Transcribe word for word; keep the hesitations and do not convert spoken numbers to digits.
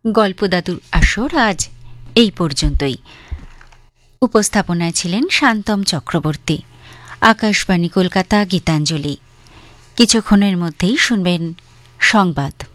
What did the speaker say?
গল্পদাদুর আসর আজ এই পর্যন্তই। উপস্থাপনায় ছিলেন শান্তম চক্রবর্তী। আকাশবাণী কলকাতা, গীতাঞ্জলি। কিছুক্ষণের মধ্যেই শুনবেন সংবাদ।